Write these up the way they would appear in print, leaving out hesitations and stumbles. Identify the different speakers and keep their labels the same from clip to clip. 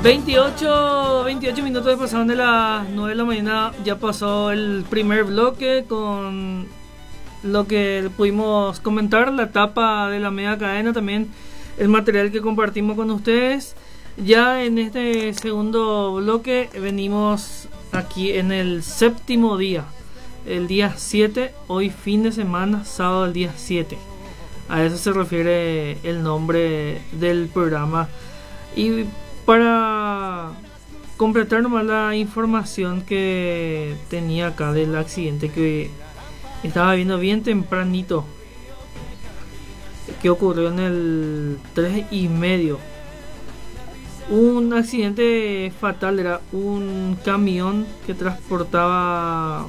Speaker 1: 28 minutos pasaron de las 9 de la mañana. Ya pasó el primer bloque con lo que pudimos comentar, la tapa de la media cadena, también el material que compartimos con ustedes. Ya en este segundo bloque venimos aquí en el séptimo día, el día 7, hoy fin de semana, sábado el día 7. A eso se refiere el nombre del programa. Y para completar nomás la información que tenía acá del accidente que estaba viendo bien tempranito, que ocurrió en el 3:30. Un accidente fatal, era un camión que transportaba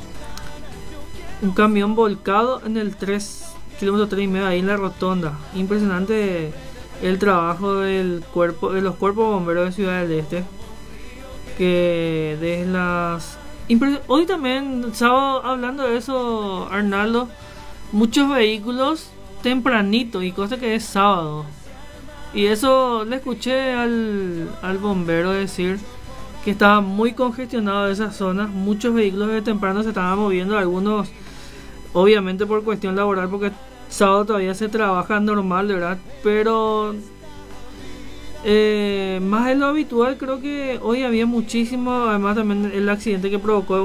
Speaker 1: un camión volcado en el 3 kilómetros 3,5 ahí en la rotonda. Impresionante el trabajo de los cuerpos bomberos de Ciudad del Este, que desde las hoy también sábado, hablando de eso, Arnaldo, muchos vehículos tempranito, y cosa que es sábado, y eso le escuché al bombero decir que estaba muy congestionado esa zona. Muchos vehículos de temprano se estaban moviendo, algunos obviamente por cuestión laboral, porque sábado todavía se trabaja normal, ¿verdad? Pero más de lo habitual, creo que hoy había muchísimo. Además también el accidente que provocó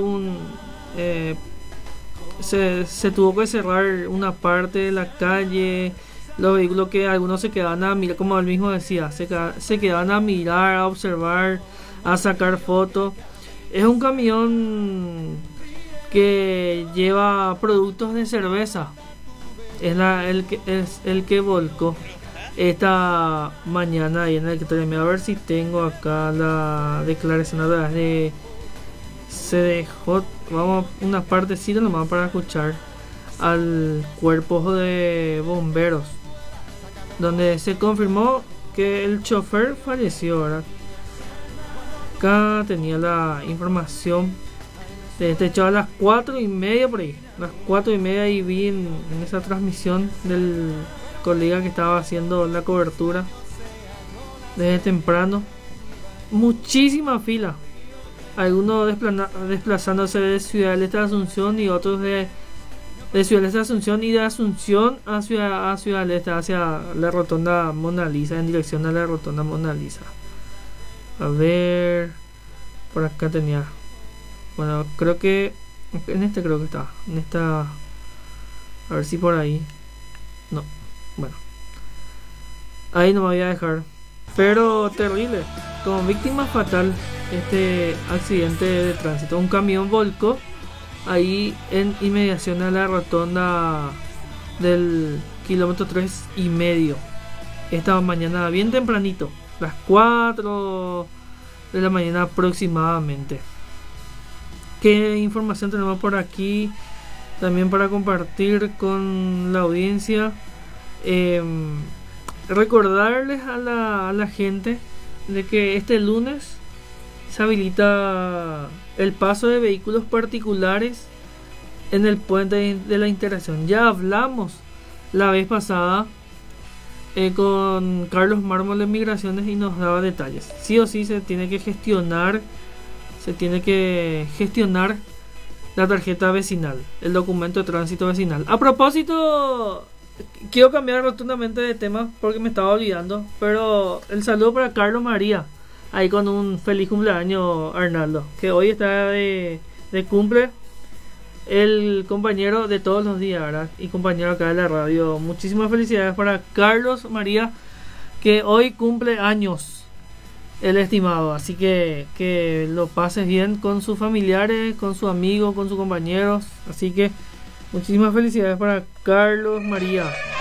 Speaker 1: se tuvo que cerrar una parte de la calle. Los vehículos, que algunos se quedaban a mirar, como él mismo decía, se quedaban a mirar, a observar, a sacar fotos. Es un camión que lleva productos de cerveza. Es el que volcó esta mañana ahí en el que a ver si tengo acá la declaración a través de CDJ. Vamos a una partecita nomás para escuchar al cuerpo de bomberos, donde se confirmó que el chofer falleció, ¿verdad? Acá tenía la información de este hecho a las 4:30 por ahí. Las 4:30, y vi en esa transmisión del colega que estaba haciendo la cobertura desde temprano. Muchísima fila. Algunos desplazándose de Ciudad del Este a Asunción, y otros de Ciudad del Este a Asunción, y de Asunción a Ciudad del Este hacia la rotonda Mona Lisa, en dirección a la rotonda Mona Lisa. A ver, por acá tenía. Bueno, creo que creo que está. En esta, a ver si por ahí. No, bueno. Ahí no me voy a dejar. Pero terrible. Como víctima fatal este accidente de tránsito. Un camión volcó ahí en inmediación a la rotonda del kilómetro 3,5. Esta mañana bien tempranito, las 4 de la mañana aproximadamente. ¿Qué información tenemos por aquí también para compartir con la audiencia? Recordarles a la gente de que este lunes se habilita el paso de vehículos particulares en el puente de la Integración. Ya hablamos la vez pasada con Carlos Mármol de Migraciones, y nos daba detalles. Sí o sí se tiene que gestionar la tarjeta vecinal, el documento de tránsito vecinal. A propósito, quiero cambiar rotundamente de tema porque me estaba olvidando, pero el saludo para Carlos María, ahí con un feliz cumpleaños, Arnaldo, que hoy está de cumple, el compañero de todos los días, ¿verdad? Y compañero acá de la radio. Muchísimas felicidades para Carlos María, que hoy cumple años, el estimado. Así que lo pases bien con sus familiares, con sus amigos, con sus compañeros. Así que muchísimas felicidades para Carlos María.